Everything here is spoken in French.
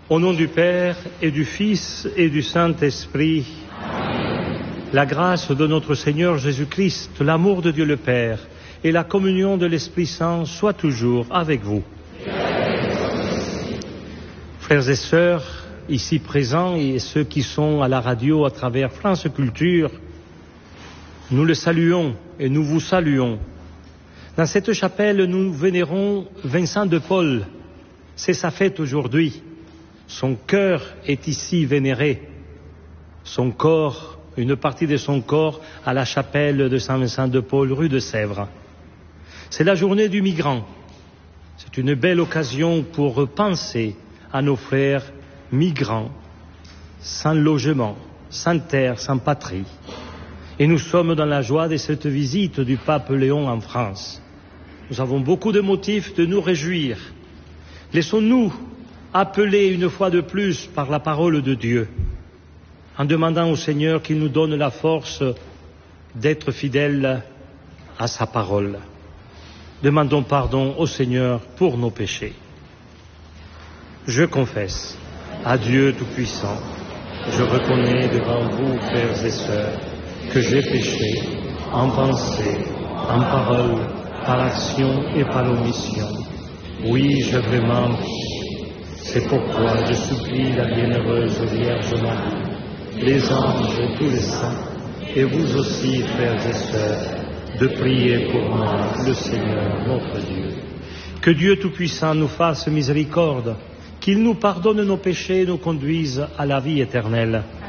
Au nom du Père et du Fils et du Saint-Esprit, la grâce de notre Seigneur Jésus-Christ, l'amour de Dieu le Père et la communion de l'Esprit Saint soient toujours avec vous. Frères et sœurs, ici présents et ceux qui sont à la radio à travers France Culture, nous le saluons et nous vous saluons. Dans cette chapelle, nous vénérons Vincent de Paul. C'est sa fête aujourd'hui. Son cœur est ici vénéré. Son corps, une partie de son corps, à la chapelle de Saint-Vincent de Paul, rue de Sèvres. C'est la journée du migrant. C'est une belle occasion pour repenser à nos frères migrants, sans logement, sans terre, sans patrie. Et nous sommes dans la joie de cette visite du pape Léon en France. Nous avons beaucoup de motifs de nous réjouir. Laissons-nous appeler une fois de plus par la parole de Dieu, en demandant au Seigneur qu'il nous donne la force d'être fidèles à sa parole. Demandons pardon au Seigneur pour nos péchés. Je confesse à Dieu Tout-Puissant, je reconnais devant vous, frères et sœurs, que j'ai péché en pensée, en parole, par action et par omission. Oui, j'ai vraiment péché. C'est pourquoi je supplie la bienheureuse Vierge Marie, les anges et tous les saints, et vous aussi, frères et sœurs, de prier pour moi, le Seigneur, notre Dieu. Que Dieu Tout-Puissant nous fasse miséricorde, qu'il nous pardonne nos péchés et nous conduise à la vie éternelle.